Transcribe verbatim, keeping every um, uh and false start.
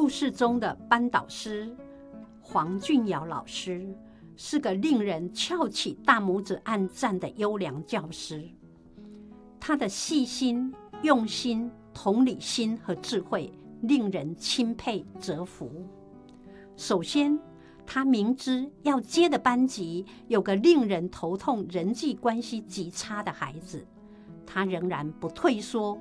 故事中的班导师黄俊尧老师是个令人翘起大拇指按赞的优良教师，他的细心、用心、同理心和智慧令人钦佩折服。首先，他明知要接的班级有个令人头痛、人际关系极差的孩子，他仍然不退缩，